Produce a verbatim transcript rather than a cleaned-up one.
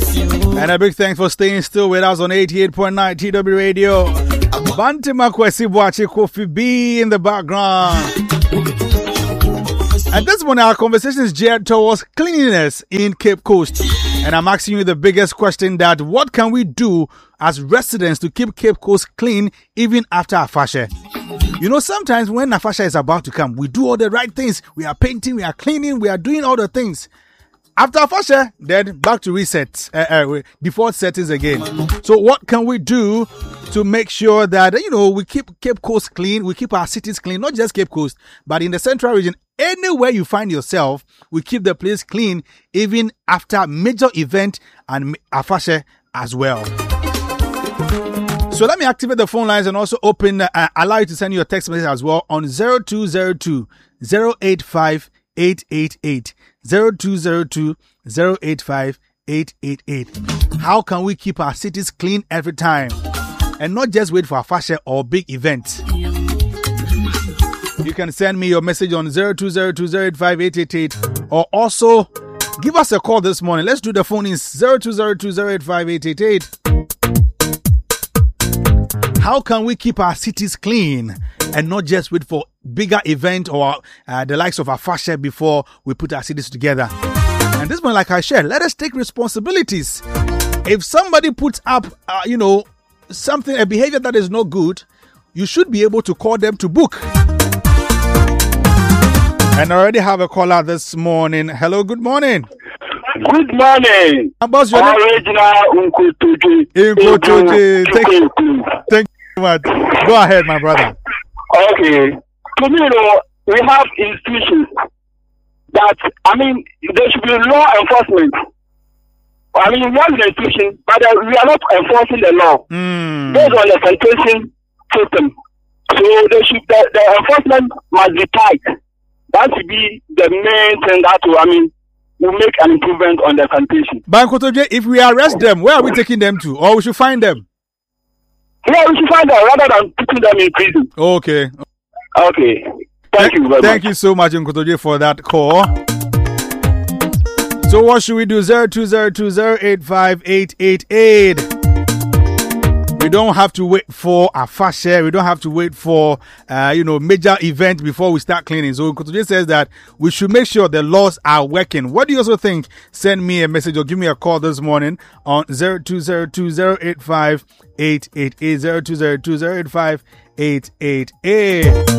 And a big thanks for staying still with us on eighty-eight point nine T W Radio. Bantima Kwesi Boache Kofi B in the background. And this morning our conversation is geared towards cleanliness in Cape Coast. And I'm asking you the biggest question, that what can we do as residents to keep Cape Coast clean even after Afashe? You know, sometimes when Afashe is about to come, we do all the right things. We are painting, we are cleaning, we are doing all the things. After Afashe, then back to reset, uh, uh, default settings again. So what can we do to make sure that, you know, we keep Cape Coast clean, we keep our cities clean, not just Cape Coast, but in the central region, anywhere you find yourself, we keep the place clean even after major event and Afashe as well. So let me activate the phone lines and also open, uh, allow you to send you a text message as well on zero two zero two, zero eight five, eight eight eight. zero two zero two, zero eight five, eight eight eight. How can we keep our cities clean every time and not just wait for a Afashe or big event? You can send me your message on zero two zero two, zero eight five, eight eight eight, or also give us a call this morning. Let's do the phone in zero two zero two, zero eight five, eight eight eight. How can we keep our cities clean and not just wait for bigger event or uh, the likes of Afashe before we put our cities together? And this one, like I shared, let us take responsibilities. If somebody puts up, uh, you know, something, a behavior that is not good, you should be able to call them to book. And I already have a caller this morning. Hello, good morning. Good morning. What's your name? Original Nkutuji. Nkutuji. Thank you. Thank you so much. Go ahead, my brother. Okay. To me, you know, we have institutions that, I mean, there should be law enforcement. I mean, we have an institution, but uh, we are not enforcing the law mm. based on the sanitation system. So they should, the, the enforcement must be tight. That should be the main thing that will, I mean, will make an improvement on the sanitation. Bankotoje, if we arrest them, where are we taking them to? Or we should find them? Yeah, we should find them rather than putting them in prison. Okay. Okay. Thank Th- you very thank much. Thank you so much, Nkotoje, for that call. So what should we do? zero two zero two, zero eight five, eight eight eight. We don't have to wait for a Afashe. We don't have to wait for, uh, you know, major event before we start cleaning. So Nkotoje says that we should make sure the laws are working. What do you also think? Send me a message or give me a call this morning on zero two zero two, zero eight five, eight eight eight, zero two zero two, zero eight five, eight eight eight.